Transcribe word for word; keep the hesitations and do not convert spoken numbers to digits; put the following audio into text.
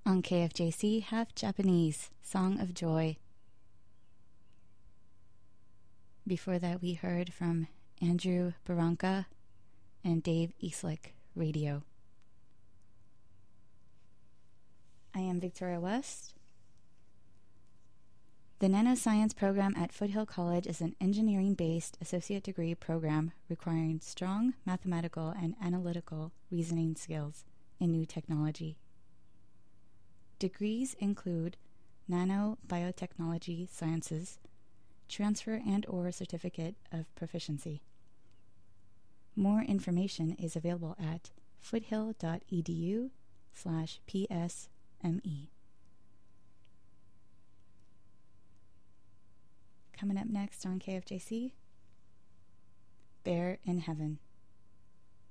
On K F J C, half Japanese, Song of Joy. Before that, we heard from Andrew Baranka and Dave Eastlick, Radio. I am Victoria West. The Nanoscience program at Foothill College is an engineering-based associate degree program requiring strong mathematical and analytical reasoning skills in new technology. Degrees include Nanobiotechnology Sciences, Transfer and or Certificate of Proficiency. More information is available at foothill.edu slash PSME. Coming up next on K F J C, Bear in Heaven.